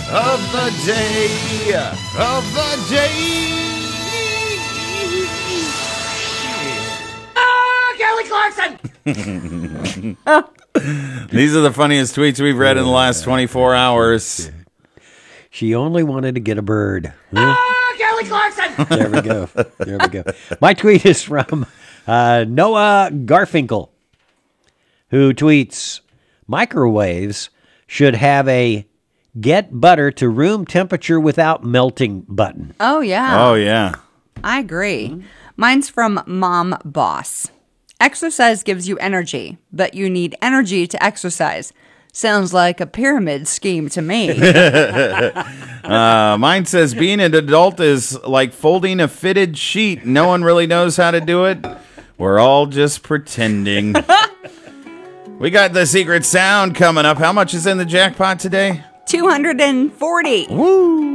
of the day. Kelly Clarkson! These are the funniest tweets we've read in the last 24 hours. She only wanted to get a bird. Kelly Clarkson! There we go. My tweet is from Noah Garfinkel, who tweets, microwaves should have a get butter to room temperature without melting button. Oh, yeah. Oh, yeah. I agree. Mine's from Mom Boss. Exercise gives you energy, but you need energy to exercise. Sounds like a pyramid scheme to me. Mine says being an adult is like folding a fitted sheet. No one really knows how to do it. We're all just pretending. We got the secret sound coming up. How much is in the jackpot today? 240. Woo!